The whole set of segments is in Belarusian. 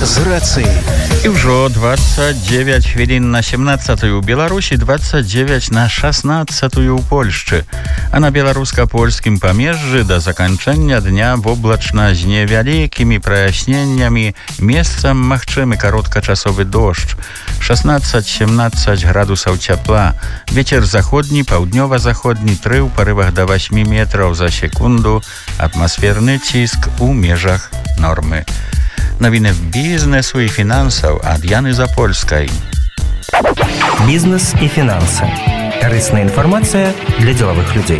з рацыі. І ўжо 29 хвілін на 17-ю ў Беларусі, 29 на 16-ю ў Польшчы. А на беларуска-польскім памежжы да заканчэння дня воблачна з невялікімі праясненнямі, месцам магчымы кароткачасовы дождж. 16-17 градусаў цяпла. Вецер заходні, паўднёва-заходні 3 ў парывах да 8 метраў за секунду. Атмасферны ціск у межах нормы. Новины бизнесу и финансов от Яны Запольской. Бизнес и финансы. Корыстная информация для деловых людей.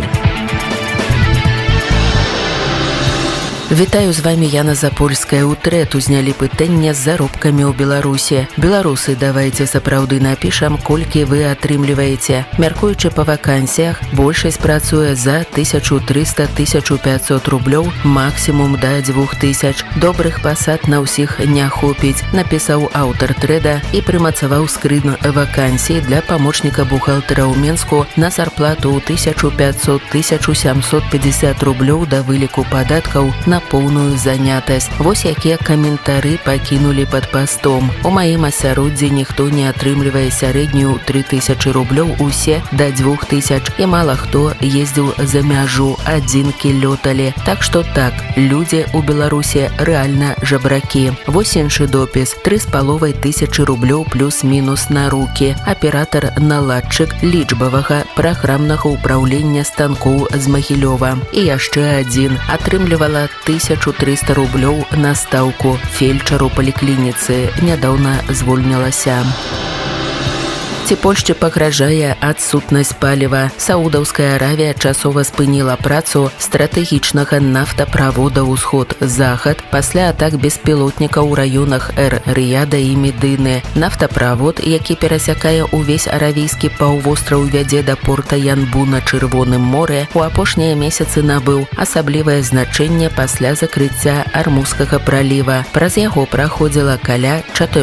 Вітаю, з вами Яна Запольская. У трэт узнялі пытанне з заробкамі ў Беларусі. Беларусы, давайце сапраўды напішам, колькі вы атрымліваеце. Мяркуючы па вакансіях, большасць працуе за 1300-1500 рублёў, максімум да 2000. Добрых пасад на ўсіх не хопіць, напісаў аўтар трэда і прымацаваў скрын вакансій для памочніка бухгалтара ў Менску на зарплату ў 1500-1750 рублёў да выліку падаткаў на поўную занятасць. Вось якія каментары пакінулі пад пастом. У маім асяроддзі ніхто не атрымлівае сярэднюю 3000 рублёў, усе да 2000, і мала хто ездзіў за мяжу, адзінкі лёталі. Так што так, людзі ў Беларусі рэальна жабракі. Вось іншы допіс. 3500 рублёў плюс-мінус на рукі. Аператар-наладчык лічбавага праграмнага ўпраўлення станкоў з Магілёва. І яшчэ адзін. Атрымлівала 1300 рублёў на стаўку. Фельчару паліклініцы нядаўна звольнілася. Ці Польшчы пагражае адсутнасць паліва. Саудаўская Аравія часова спыніла працу стратэгічнага нафтаправода ўсход-захад пасля атак беспілотніка ў раёнах Эр-Рыяда і Медыны. Нафтаправод, які перасякае ўвесь аравійскі паўвостраў, вядзе да порта Янбу на Чырвоным моры, у апошнія месяцы набыў асаблівае значэнне пасля закрыцця Армузскага праліва. Праз яго праходзіла каля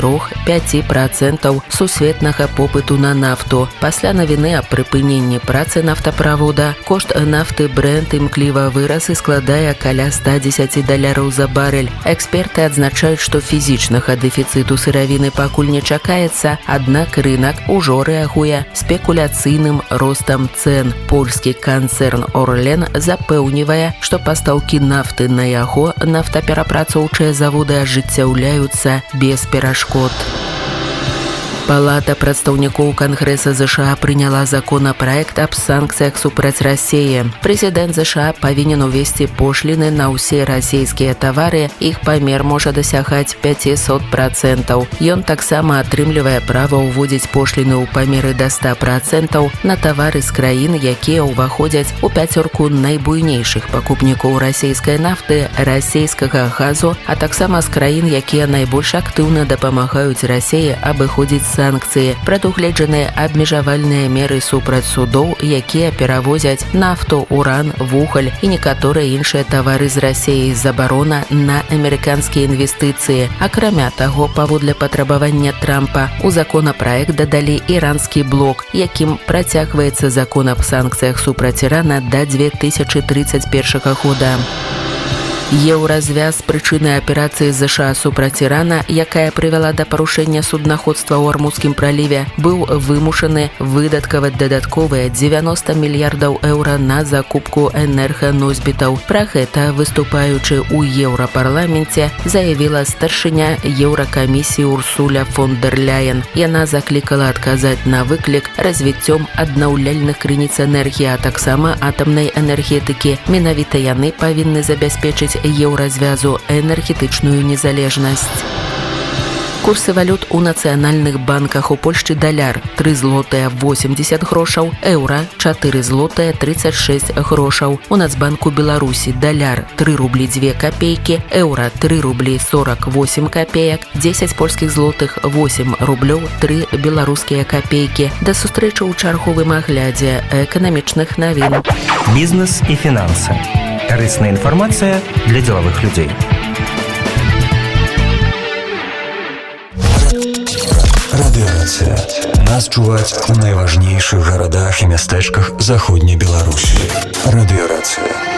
4-5% сусветнага попыту на нафту. Пасля навіны аб прыпыненні працы нафтаправода кошт нафты Брент імкліва вырас і складае каля $110 за барэль. Эксперты адзначаюць, што фізічнага дэфіцыту сыравіны пакуль не чакаецца, аднак рынак ужо рэагуе спекуляцыйным ростам цэн. Польскі канцэрн Орлен запэўнівае, што пастаўкі нафты на яго нафтаперапрацоўчыя заводы ажыццяўляюцца без перашкод. Палата прадстаўнікоў Кангрэса ЗША прыняла законапраект аб санкцыях супраць Расіі. Прэзідэнт ЗША павінен увесці пошліны на ўсе расійскія тавары, іх памер можа дасягаць 500%. Ён таксама атрымлівае права ўводзіць пошліны ў памеры да 100% на тавары з краін, якія ўваходзяць у пяцёрку найбуйнейшых пакупнікоў расійскай нафты, расійскага газу, а таксама з краін, якія найбольш актыўна дапамагаюць Расіі абыходзіць санкцыі. Прадугледжаныя абмежавальныя меры супраць судоў, якія перавозяць нафту, уран, вугаль і некаторыя іншыя тавары з Расіі. Забарона на амерыканскія інвестыцыі. Акрамя таго, паводле патрабавання Трампа, у законапраект дадалі іранскі блок, якім працягваецца закон аб санкцыях супраць Ірана да 2031 года. Еўразвяз з прычыны аперацыі ЗША супраць Ірана, якая прывяла да парушэння суднаходства ў Армузскім праліве, быў вымушаны выдаткаваць дадатковыя 90 мільярдаў еўра на закупку энерганосьбітаў. Пра гэта, выступаючы ў Еўрапарламенце, заявіла старшыня Еўракамісіі Урсуля фон дер Ляйен. Яна заклікала адказаць на выклік развіццём аднаўляльных крыніц энергіі, а таксама атамнай энергетыкі. Менавіта яны павінны забяспечыць еўразвязу энергетычную незалежнасць. Курсы валют у нацыянальных банках. У Польшчы даляр 3 злотыя 80 грошаў, еўра 4 злотыя 36 грошаў. У Нацбанку Беларусі даляр 3 рублі 2 копейкі, еўра 3 рублі 48 копеек, 10 польскіх злотых 8 рублёў 3 беларускія копейкі. Да сустрэчы ў чарговым аглядзе эканамічных навін. Бізнес і фінансы. Корыстная информация для деловых людей. Радыёрацыя. Нас чуваць у найважнейшых гарадах і мястэчках заходняй Беларусі. Радыёрацыя.